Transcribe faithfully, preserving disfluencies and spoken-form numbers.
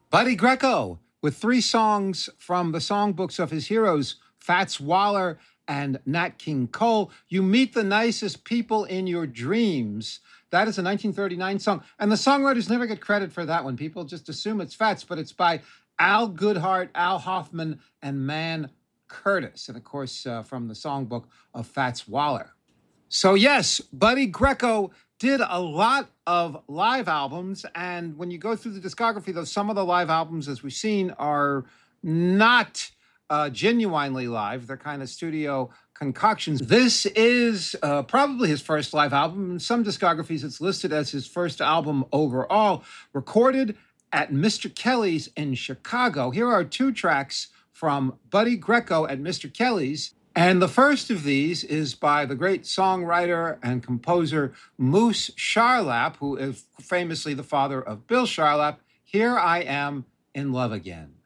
Buddy Greco with three songs from the songbooks of his heroes, Fats Waller and Nat King Cole. You Meet the Nicest People in Your Dreams. That is a nineteen thirty-nine song. And the songwriters never get credit for that one. People just assume it's Fats, but it's by Al Goodhart, Al Hoffman, and Man Curtis. And of course, uh, from the songbook of Fats Waller. So yes, Buddy Greco did a lot of live albums. And when you go through the discography, though, some of the live albums, as we've seen, are not uh, genuinely live. They're kind of studio concoctions. This is uh, probably his first live album. In some discographies, it's listed as his first album overall, recorded at Mister Kelly's in Chicago. Here are two tracks from Buddy Greco at Mister Kelly's. And the first of these is by the great songwriter and composer Moose Charlap, who is famously the father of Bill Charlap. Here I Am in Love Again.